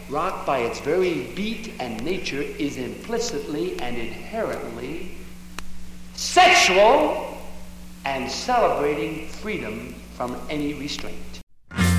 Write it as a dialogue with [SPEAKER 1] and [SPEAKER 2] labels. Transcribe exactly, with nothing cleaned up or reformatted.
[SPEAKER 1] rock by its very beat and nature is implicitly and inherently sexual and celebrating freedom from any restraint.